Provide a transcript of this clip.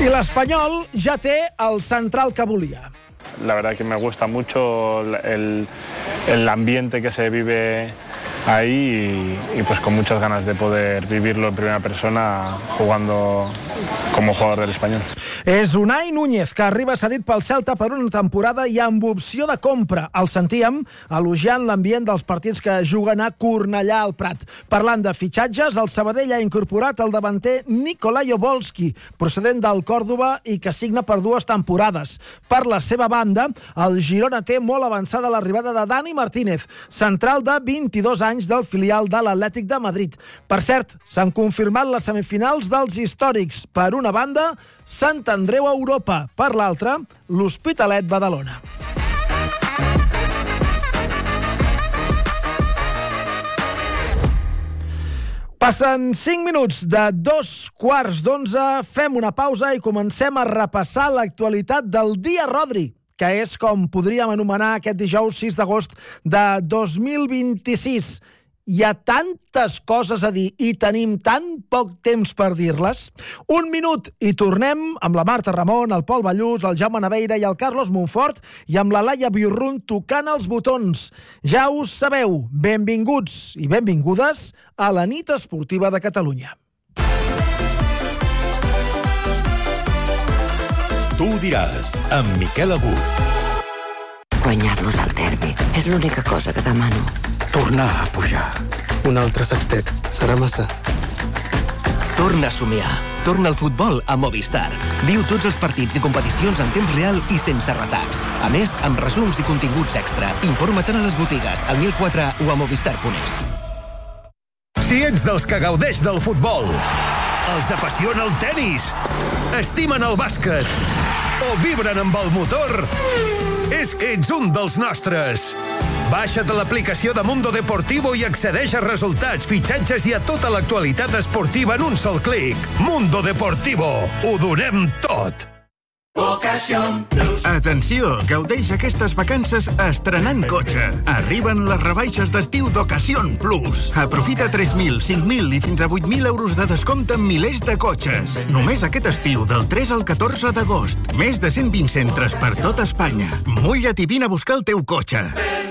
I l'Espanyol ja té el central que volia. La verdad que me gusta mucho el ambiente que se vive ahí y pues con muchas ganas de poder vivirlo en primera persona jugando como jugador del Espanyol. És Unai Núñez, que arriba cedit pel Celta per una temporada i amb opció de compra. El sentíem elogiant l'ambient dels partits que juguen a Cornellà al Prat. Parlant de fitxatges, el Sabadell ha incorporat el davanter Nikolai Obolski, procedent del Còrdova i que signa per 2 temporades. Per la seva banda, el Girona té molt avançada l'arribada de Dani Martínez, central de 22 anys del filial de l'Atlètic de Madrid. Per cert, s'han confirmat les semifinals dels històrics. Per una banda, Sant Andreu a Europa. Per l'altra, l'Hospitalet Badalona. Passen 5 minuts de 2:15. Fem una pausa i comencem a repassar l'actualitat del dia Rodri, que és com podríem anomenar aquest dijous 6 d'agost de 2026. Hi ha tantes coses a dir i tenim tan poc temps per dir-les. 1 minut i tornem amb la Marta Ramon, el Pol Ballús, el Jaume Naveira i el Carlos Montfort i amb la Laia Biurrun tocant els botons. Ja us sabeu, benvinguts i benvingudes a la nit esportiva de Catalunya. Tu ho diràs, amb Miquel Agut. Guanyar-nos al derbi és l'única cosa que demano. Tornar a pujar. Un altre sextet. Serà massa. Torna a somiar. Torna al futbol a Movistar. Viu tots els partits i competicions en temps real i sense retacs. A més, amb resums i continguts extra. Informa't a les botigues, al 1004 o a movistar.es. Si ets dels que gaudeix del futbol, els apassiona el tenis, estimen el bàsquet o vibren amb el motor, és que ets un dels nostres. Baixa't l'aplicació de Mundo Deportivo i accedeix a resultats, fitxatges i a tota l'actualitat esportiva en un sol clic. Mundo Deportivo. Ho donem tot. Atenció, gaudeix aquestes vacances estrenant cotxe. Arriben les rebaixes d'estiu d'Ocasión Plus. Aprofita 3.000, 5.000 i fins a 8.000 euros de descompte en milers de cotxes. Només aquest estiu, del 3 al 14 d'agost. Més de 120 centres per tot Espanya. Mulla't i vine a buscar el teu cotxe.